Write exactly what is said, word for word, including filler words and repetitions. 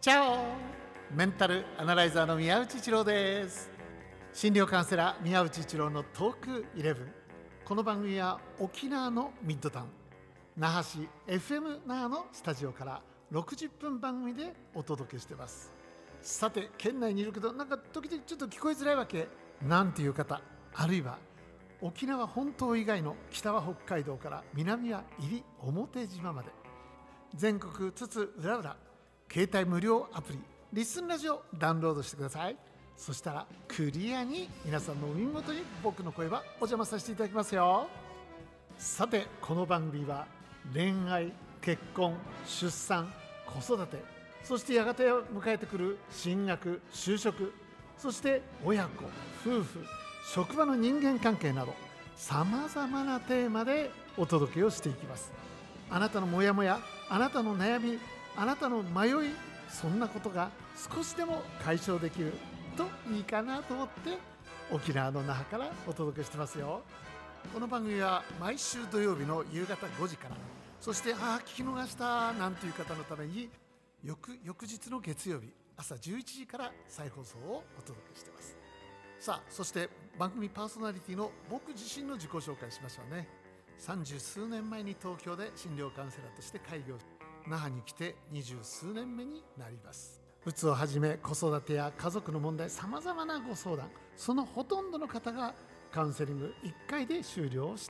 チャオ。メンタルアナライザーの宮内一郎です。診療カウンセラー宮内一郎のトークイレブン。この番組は沖縄のミッドタウン那覇市 エフエム 那覇のスタジオからろくじゅっぷん番組でお届けしています。さて、県内にいるけどなんか時々ちょっと聞こえづらいわけなんていう方、あるいは沖縄本島以外の北は北海道から南は入表島まで全国津々浦々、携帯無料アプリリスンラジオダウンロードしてください。そしたらクリアに皆さんのお耳元に僕の声はお邪魔させていただきますよ。さて、この番組は恋愛、結婚、出産、子育て、そしてやがて迎えてくる進学、就職、そして親子、夫婦、職場の人間関係などさまざまなテーマでお届けをしていきます。あなたのモヤモヤ、あなたの悩み、あなたの迷い、そんなことが少しでも解消できるといいかなと思って沖縄の那覇からお届けしてますよ。この番組は毎週土曜日の夕方ごじから、そしてああ聞き逃したなんていう方のために翌翌日の月曜日朝じゅういちじから再放送をお届けしています。さあ、そして番組パーソナリティの僕自身の自己紹介しましょうね。三十数年前に東京で診療カウンセラーとして開業、那覇に来て二十数年目になります。うつをはじめ子育てや家族の問題、さまざまなご相談、そのほとんどの方がカウンセリングいっかいで終了して